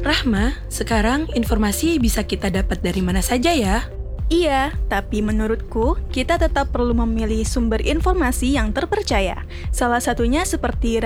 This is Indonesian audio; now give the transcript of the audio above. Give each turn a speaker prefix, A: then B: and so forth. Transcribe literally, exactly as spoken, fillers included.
A: Rahma, sekarang informasi bisa kita dapat dari mana saja ya?
B: Iya, tapi menurutku kita tetap perlu memilih sumber informasi yang terpercaya. Salah satunya seperti